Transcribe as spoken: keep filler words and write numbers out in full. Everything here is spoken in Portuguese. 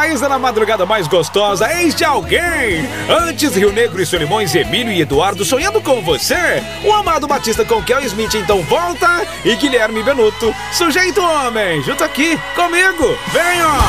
Ainda na madrugada mais gostosa, eis de alguém. Antes, Rio Negro e Solimões, Emílio e Eduardo sonhando com você. O Amado Batista com Kel Smith então volta. E Guilherme Benuto, Sujeito Homem, junto aqui comigo. Venha!